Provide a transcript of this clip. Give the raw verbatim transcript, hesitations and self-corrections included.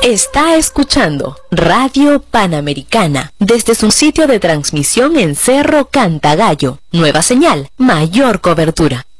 Está escuchando Radio Panamericana desde su sitio de transmisión en Cerro Cantagallo. Nueva señal, mayor cobertura.